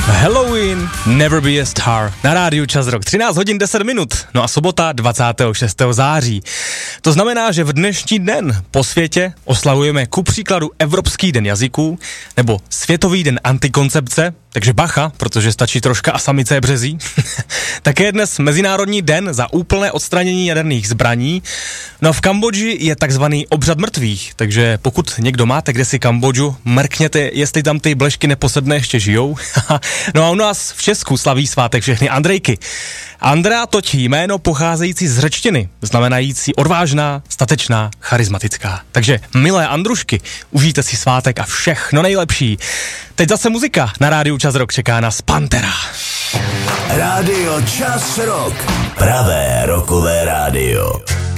Halloween, Never Be a Star, na rádiu Čas Rock, 13 hodin 10 minut, no a sobota 26. září. To znamená, že v dnešní den po světě oslavujeme ku příkladu Evropský den jazyků, nebo Světový den antikoncepce, takže bacha, protože stačí troška a samice je březí. Také je dnes Mezinárodní den za úplné odstranění jaderných zbraní. No a v Kambodži je takzvaný obřad mrtvých, takže pokud někdo máte kdesi Kambodžu, mrkněte, jestli tam ty blešky neposedné ještě žijou. No a u nás v Česku slaví svátek všechny Andrejky. Andrea toť jméno pocházející z řečtiny, znamenající odvážná, statečná, charismatická. Takže milé Andrušky, užijte si svátek a všechno nejlepší. Teď zase muzika, na rádiu Čas Rock čeká nás Pantera. Rádio Čas Rock, pravé rockové rádio.